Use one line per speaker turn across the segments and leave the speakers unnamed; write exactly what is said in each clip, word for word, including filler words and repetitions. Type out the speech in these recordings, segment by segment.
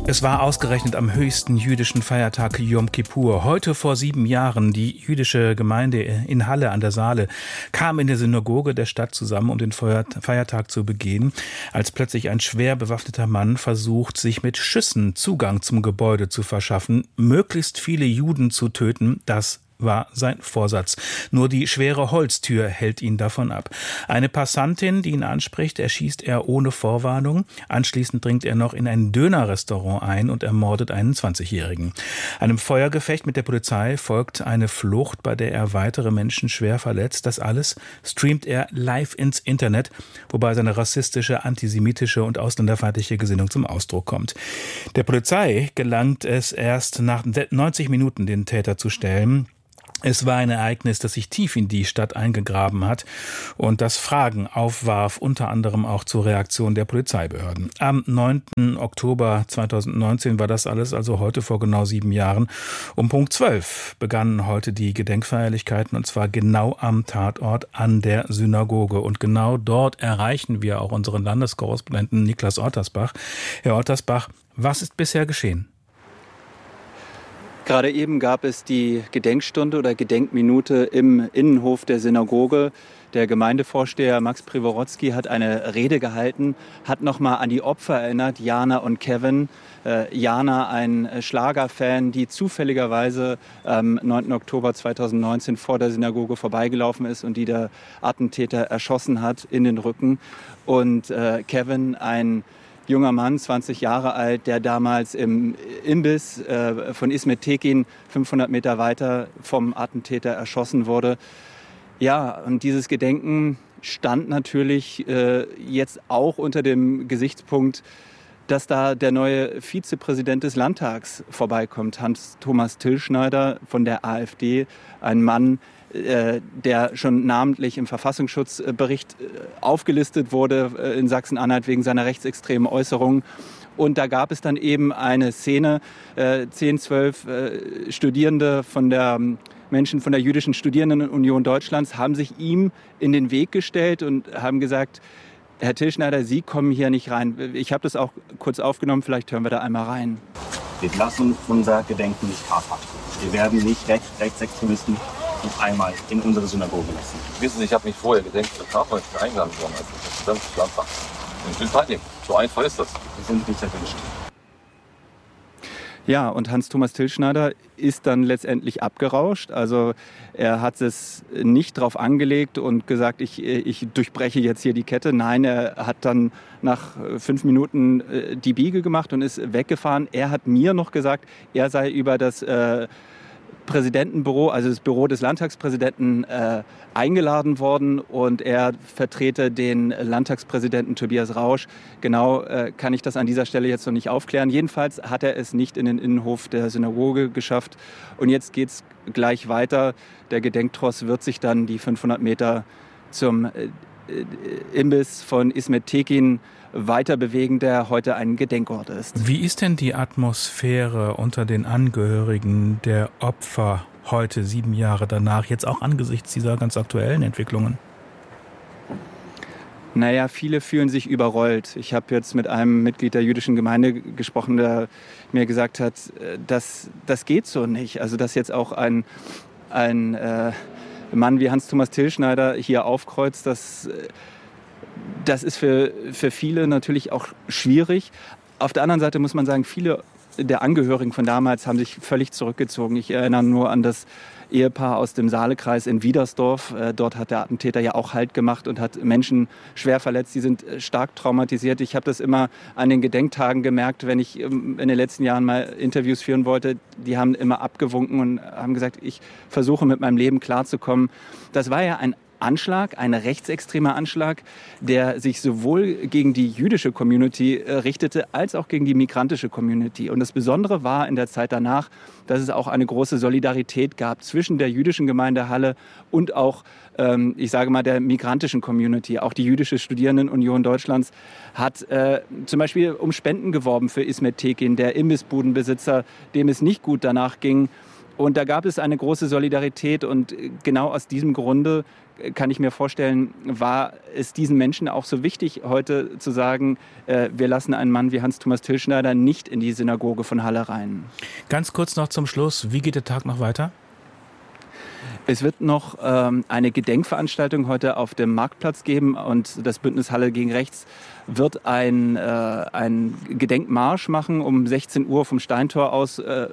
Es war ausgerechnet am höchsten jüdischen Feiertag Yom Kippur. Heute vor sieben Jahren, die jüdische Gemeinde in Halle an der Saale kam in der Synagoge der Stadt zusammen, um den Feiertag zu begehen, als plötzlich ein schwer bewaffneter Mann versucht, sich mit Schüssen Zugang zum Gebäude zu verschaffen, möglichst viele Juden zu töten. Das war sein Vorsatz. Nur die schwere Holztür hält ihn davon ab. Eine Passantin, die ihn anspricht, erschießt er ohne Vorwarnung. Anschließend dringt er noch in ein Dönerrestaurant ein und ermordet einen zwanzigjährigen. Einem Feuergefecht mit der Polizei folgt eine Flucht, bei der er weitere Menschen schwer verletzt. Das alles streamt er live ins Internet, wobei seine rassistische, antisemitische und ausländerfeindliche Gesinnung zum Ausdruck kommt. Der Polizei gelangt es erst nach neunzig Minuten, den Täter zu stellen. Es war ein Ereignis, das sich tief in die Stadt eingegraben hat und das Fragen aufwarf, unter anderem auch zur Reaktion der Polizeibehörden. Am neunten Oktober zweitausendneunzehn war das alles, also heute vor genau sieben Jahren. Um Punkt zwölf begannen heute die Gedenkfeierlichkeiten und zwar genau am Tatort an der Synagoge. Und genau dort erreichen wir auch unseren Landeskorrespondenten Niklas Ottersbach. Herr Ottersbach, was ist bisher geschehen?
Gerade eben gab es die Gedenkstunde oder Gedenkminute im Innenhof der Synagoge. Der Gemeindevorsteher Max Privorotsky hat eine Rede gehalten, hat nochmal an die Opfer erinnert, Jana und Kevin. Äh, Jana, ein Schlagerfan, die zufälligerweise am neunten Oktober zweitausendneunzehn vor der Synagoge vorbeigelaufen ist und die der Attentäter erschossen hat in den Rücken. Und äh, Kevin, ein junger Mann, zwanzig Jahre alt, der damals im Imbiss äh, von İsmet Tekin fünfhundert Meter weiter vom Attentäter erschossen wurde. Ja, und dieses Gedenken stand natürlich äh, jetzt auch unter dem Gesichtspunkt, dass da der neue Vizepräsident des Landtags vorbeikommt, Hans-Thomas Tillschneider von der AfD, ein Mann, der schon namentlich im Verfassungsschutzbericht aufgelistet wurde in Sachsen-Anhalt wegen seiner rechtsextremen Äußerungen. Und da gab es dann eben eine Szene, zehn, zwölf Studierende von der Menschen von der Jüdischen Studierendenunion Deutschlands haben sich ihm in den Weg gestellt und haben gesagt, Herr Tillschneider, Sie kommen hier nicht rein. Ich habe das auch kurz aufgenommen, vielleicht hören wir da einmal rein.
Wir lassen unser Gedenken nicht kapern. Wir werden nicht Recht, Rechtsextremisten noch einmal in unsere Synagoge lassen.
Wissen Sie, ich habe mich vorher gedenkt, ich bin nicht eingeladen worden als Präsident des Landtags. Ich will teilnehmen. So einfach ist das.
Wir sind nicht erwünscht.
Ja, und Hans-Thomas Tillschneider ist dann letztendlich abgerauscht. Also er hat es nicht drauf angelegt und gesagt, ich, ich durchbreche jetzt hier die Kette. Nein, er hat dann nach fünf Minuten die Biege gemacht und ist weggefahren. Er hat mir noch gesagt, er sei über das äh, Präsidentenbüro, also das Büro des Landtagspräsidenten, äh, eingeladen worden und er vertrete den Landtagspräsidenten Tobias Rausch. Genau äh, kann ich das an dieser Stelle jetzt noch nicht aufklären. Jedenfalls hat er es nicht in den Innenhof der Synagoge geschafft und jetzt geht es gleich weiter. Der Gedenktross wird sich dann die fünfhundert Meter zum äh, Imbiss von İsmet Tekin weiter bewegen, der heute ein Gedenkort ist.
Wie ist denn die Atmosphäre unter den Angehörigen der Opfer heute, sieben Jahre danach, jetzt auch angesichts dieser ganz aktuellen Entwicklungen?
Naja, viele fühlen sich überrollt. Ich habe jetzt mit einem Mitglied der jüdischen Gemeinde gesprochen, der mir gesagt hat, das, das geht so nicht. Also dass jetzt auch ein, ein äh, Mann wie Hans-Thomas Tillschneider hier aufkreuzt, das... Das ist für, für viele natürlich auch schwierig. Auf der anderen Seite muss man sagen, viele der Angehörigen von damals haben sich völlig zurückgezogen. Ich erinnere nur an das Ehepaar aus dem Saalekreis in Wiedersdorf. Dort hat der Attentäter ja auch Halt gemacht und hat Menschen schwer verletzt. Die sind stark traumatisiert. Ich habe das immer an den Gedenktagen gemerkt, wenn ich in den letzten Jahren mal Interviews führen wollte. Die haben immer abgewunken und haben gesagt, ich versuche mit meinem Leben klarzukommen. Das war ja ein Anschlag, ein rechtsextremer Anschlag, der sich sowohl gegen die jüdische Community richtete, als auch gegen die migrantische Community. Und das Besondere war in der Zeit danach, dass es auch eine große Solidarität gab zwischen der jüdischen Gemeinde Halle und auch, ähm, ich sage mal, der migrantischen Community. Auch die Jüdische Studierendenunion Deutschlands hat äh, zum Beispiel um Spenden geworben für İsmet Tekin, der Imbissbudenbesitzer, dem es nicht gut danach ging. Und da gab es eine große Solidarität und genau aus diesem Grunde kann ich mir vorstellen, war es diesen Menschen auch so wichtig, heute zu sagen, äh, wir lassen einen Mann wie Hans-Thomas Tilschneider nicht in die Synagoge von Halle rein.
Ganz kurz noch zum Schluss, wie geht der Tag noch weiter?
Es wird noch ähm, eine Gedenkveranstaltung heute auf dem Marktplatz geben und das Bündnis Halle gegen Rechts wird ein, äh, ein Gedenkmarsch machen um sechzehn Uhr vom Steintor aus äh,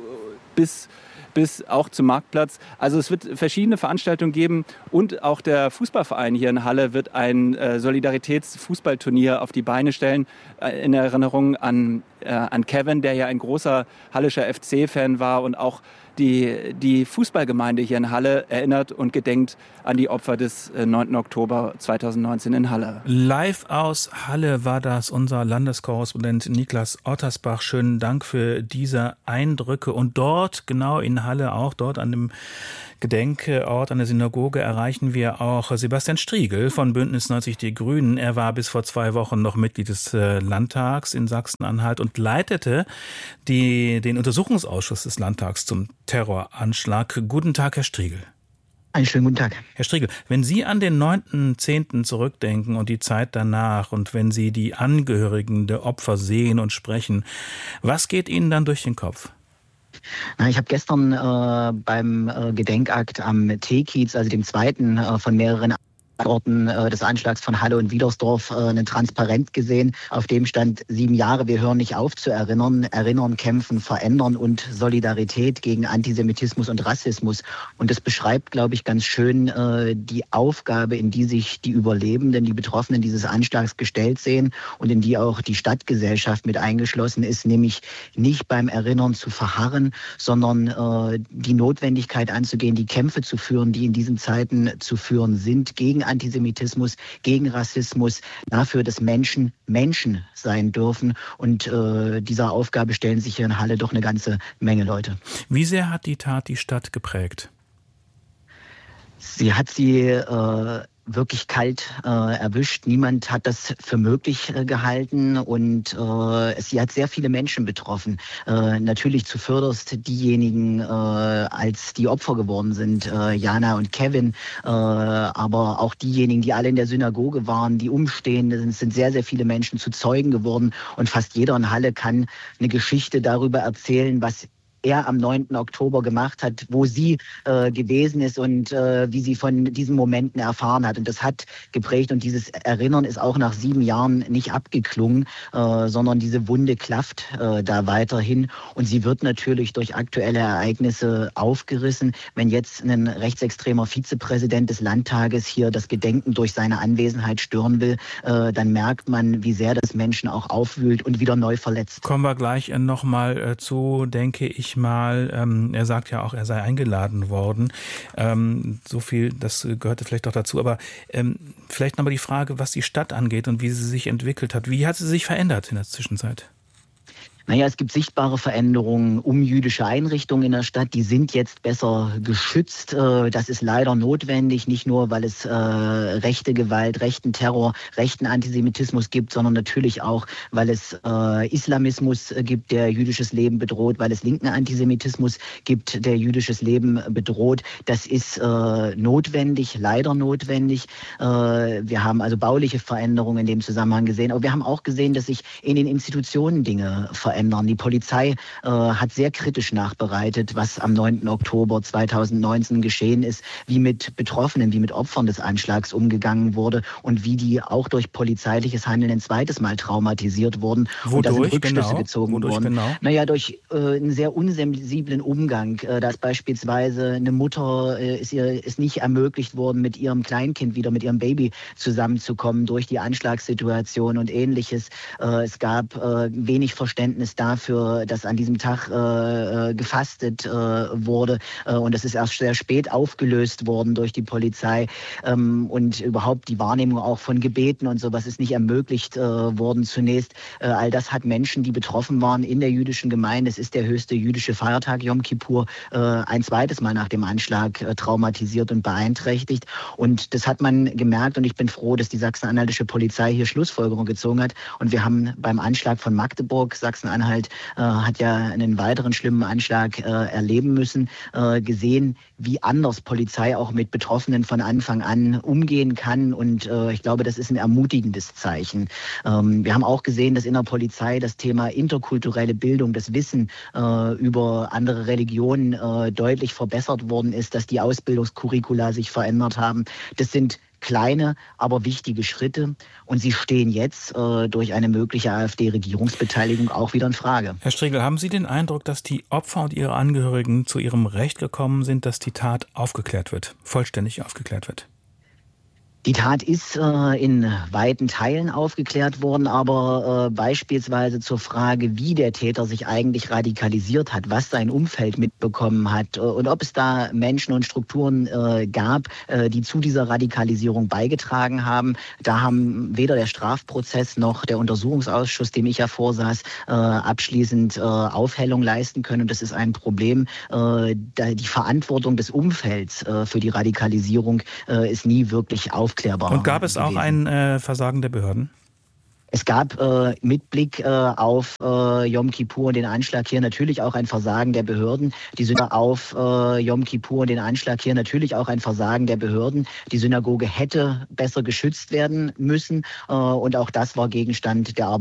bis bis auch zum Marktplatz. Also es wird verschiedene Veranstaltungen geben und auch der Fußballverein hier in Halle wird ein äh, Solidaritätsfußballturnier auf die Beine stellen, äh, in Erinnerung an, äh, an Kevin, der ja ein großer hallischer F C-Fan war und auch die, die Fußballgemeinde hier in Halle erinnert und gedenkt an die Opfer des äh, neunten Oktober zweitausendneunzehn in Halle.
Live aus Halle war das unser Landeskorrespondent Niklas Ottersbach. Schönen Dank für diese Eindrücke. Und dort, genau in Halle, auch dort an dem Gedenkort, an der Synagoge, erreichen wir auch Sebastian Striegel von Bündnis neunzig Die Grünen. Er war bis vor zwei Wochen noch Mitglied des Landtags in Sachsen-Anhalt und leitete die, den Untersuchungsausschuss des Landtags zum Terroranschlag. Guten Tag, Herr Striegel.
Einen schönen guten Tag.
Herr Striegel, wenn Sie an den neunten zehnten zurückdenken und die Zeit danach und wenn Sie die Angehörigen der Opfer sehen und sprechen, was geht Ihnen dann durch den Kopf?
Na, ich habe gestern äh, beim äh, Gedenkakt am Teekiez, also dem zweiten äh, von mehreren Orten äh, des Anschlags von Halle und Wiedersdorf, äh, einen Transparent gesehen, auf dem stand sieben Jahre, wir hören nicht auf zu erinnern, erinnern, kämpfen, verändern und Solidarität gegen Antisemitismus und Rassismus. Und das beschreibt, glaube ich, ganz schön äh, die Aufgabe, in die sich die Überlebenden, die Betroffenen dieses Anschlags gestellt sehen und in die auch die Stadtgesellschaft mit eingeschlossen ist, nämlich nicht beim Erinnern zu verharren, sondern äh, die Notwendigkeit anzugehen, die Kämpfe zu führen, die in diesen Zeiten zu führen sind, gegen Antisemitismus, gegen Rassismus, dafür, dass Menschen Menschen sein dürfen. Und äh, dieser Aufgabe stellen sich hier in Halle doch eine ganze Menge Leute.
Wie sehr hat die Tat die Stadt geprägt?
Sie hat sie äh, wirklich kalt äh, erwischt. Niemand hat das für möglich äh, gehalten und äh, sie hat sehr viele Menschen betroffen. Äh, natürlich zuvörderst diejenigen, äh, als die Opfer geworden sind, äh, Jana und Kevin, äh, aber auch diejenigen, die alle in der Synagoge waren, die Umstehenden. Es sind sehr, sehr viele Menschen zu Zeugen geworden und fast jeder in Halle kann eine Geschichte darüber erzählen, was er am neunten Oktober gemacht hat, wo sie äh, gewesen ist und äh, wie sie von diesen Momenten erfahren hat. Und das hat geprägt und dieses Erinnern ist auch nach sieben Jahren nicht abgeklungen, äh, sondern diese Wunde klafft äh, da weiterhin. Und sie wird natürlich durch aktuelle Ereignisse aufgerissen. Wenn jetzt ein rechtsextremer Vizepräsident des Landtages hier das Gedenken durch seine Anwesenheit stören will, äh, dann merkt man, wie sehr das Menschen auch aufwühlt und wieder neu verletzt.
Kommen wir gleich nochmal äh, zu, denke ich mal. Ähm, er sagt ja auch, er sei eingeladen worden. Ähm, so viel, das gehörte vielleicht auch dazu. Aber ähm, vielleicht nochmal die Frage, was die Stadt angeht und wie sie sich entwickelt hat. Wie hat sie sich verändert in der Zwischenzeit?
Naja, es gibt sichtbare Veränderungen um jüdische Einrichtungen in der Stadt. Die sind jetzt besser geschützt. Das ist leider notwendig, nicht nur, weil es äh, rechte Gewalt, rechten Terror, rechten Antisemitismus gibt, sondern natürlich auch, weil es äh, Islamismus gibt, der jüdisches Leben bedroht, weil es linken Antisemitismus gibt, der jüdisches Leben bedroht. Das ist äh, notwendig, leider notwendig. Äh, wir haben also bauliche Veränderungen in dem Zusammenhang gesehen, aber wir haben auch gesehen, dass sich in den Institutionen Dinge verändern. Die Polizei äh, hat sehr kritisch nachbereitet, was am neunten Oktober zweitausendneunzehn geschehen ist, wie mit Betroffenen, wie mit Opfern des Anschlags umgegangen wurde und wie die auch durch polizeiliches Handeln ein zweites Mal traumatisiert wurden.
Wodurch?
Und da sind Rückschlüsse
Genau.
gezogen
Wodurch
worden.
Genau?
Naja, durch äh, einen sehr unsensiblen Umgang, äh, dass beispielsweise eine Mutter äh, ist ihr ist nicht ermöglicht worden, mit ihrem Kleinkind wieder mit ihrem Baby zusammenzukommen durch die Anschlagssituation und Ähnliches. Äh, es gab äh, wenig Verständnis dafür, dass an diesem Tag äh, gefastet äh, wurde äh, und es ist erst sehr spät aufgelöst worden durch die Polizei ähm, und überhaupt die Wahrnehmung auch von Gebeten und sowas ist nicht ermöglicht äh, worden zunächst. Äh, all das hat Menschen, die betroffen waren in der jüdischen Gemeinde, es ist der höchste jüdische Feiertag Yom Kippur, äh, ein zweites Mal nach dem Anschlag äh, traumatisiert und beeinträchtigt und das hat man gemerkt und ich bin froh, dass die sachsen-anhaltische Polizei hier Schlussfolgerungen gezogen hat und wir haben beim Anschlag von Magdeburg Sachsen Sachsen-Anhalt äh, hat ja einen weiteren schlimmen Anschlag äh, erleben müssen, äh, gesehen, wie anders Polizei auch mit Betroffenen von Anfang an umgehen kann. Und äh, ich glaube, das ist ein ermutigendes Zeichen. Ähm, wir haben auch gesehen, dass in der Polizei das Thema interkulturelle Bildung, das Wissen äh, über andere Religionen äh, deutlich verbessert worden ist, dass die Ausbildungskurricula sich verändert haben. Das sind kleine, aber wichtige Schritte. Und sie stehen jetzt äh, durch eine mögliche AfD-Regierungsbeteiligung auch wieder in Frage.
Herr Striegel, haben Sie den Eindruck, dass die Opfer und ihre Angehörigen zu ihrem Recht gekommen sind, dass die Tat aufgeklärt wird, vollständig aufgeklärt wird?
Die Tat ist äh, in weiten Teilen aufgeklärt worden, aber äh, beispielsweise zur Frage, wie der Täter sich eigentlich radikalisiert hat, was sein Umfeld mitbekommen hat äh, und ob es da Menschen und Strukturen äh, gab, äh, die zu dieser Radikalisierung beigetragen haben. Da haben weder der Strafprozess noch der Untersuchungsausschuss, dem ich ja vorsaß, äh, abschließend äh, Aufhellung leisten können. Und das ist ein Problem. Äh, die Verantwortung des Umfelds äh, für die Radikalisierung äh, ist nie wirklich aufgeklärt.
Und gab es auch ein äh, Versagen der Behörden?
Es gab äh, mit Blick äh, auf äh, Yom Kippur und den Anschlag hier natürlich auch ein Versagen der Behörden. Die Synagoge auf äh, Yom Kippur und den Anschlag hier natürlich auch ein Versagen der Behörden. Die Synagoge hätte besser geschützt werden müssen äh, und auch das war Gegenstand der Arbeit.